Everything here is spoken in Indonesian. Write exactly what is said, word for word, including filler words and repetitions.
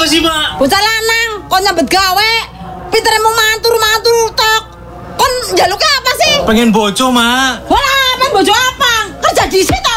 sih, Mak? Bocah lanang, kok nyambet gawe. Pintere mau mantur-mantur tok. Kon njaluk apa sih? Pengen bojo, Mak. Wala, pengen bojo apa? Kerja di situ